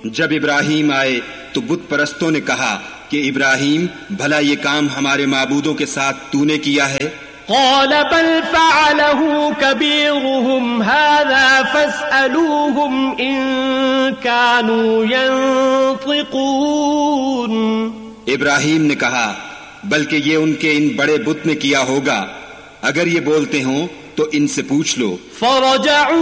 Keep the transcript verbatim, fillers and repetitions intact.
जब इब्राहीम आए तो बुत परस्तों ने कहा कि इब्राहीम, भला ये काम हमारे माबूदों के साथ तूने किया है? قال بل فعله كبيرهم هذا فاسألوهم إن كانوا ينطقون। इब्राहीम ने कहा, बल्कि ये उनके इन बड़े बुत ने किया होगा, अगर ये बोलते हों तो इनसे पूछ लो।